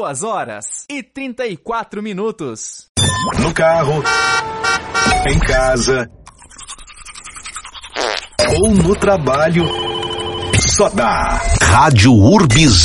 2h34. No carro, em casa ou no trabalho, só dá Rádio Urbis.